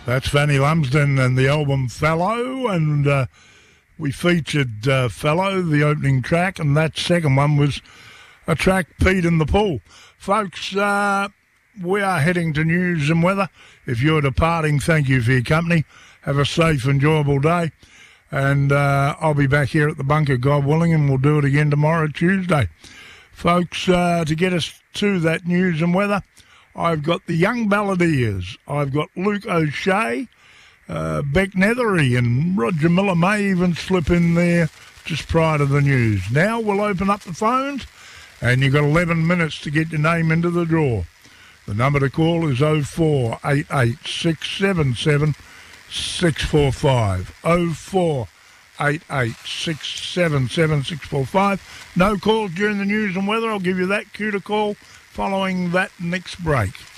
That's Fanny Lumsden and the album Fellow, and we featured Fellow, the opening track, and that second one was a track, Pete in the Pool. Folks, we are heading to news and weather. If you're departing, thank you for your company. Have a safe, enjoyable day. And I'll be back here at the bunker, God willing, and we'll do it again tomorrow, Tuesday. Folks, to get us to that news and weather, I've got the Young Balladeers. I've got Luke O'Shea, Beck Nethery, and Roger Miller may even slip in there just prior to the news. Now we'll open up the phones, and you've got 11 minutes to get your name into the draw. The number to call is 0488 677 645. 0488 677 645. No calls during the news and weather. I'll give you that cue to call following that next break.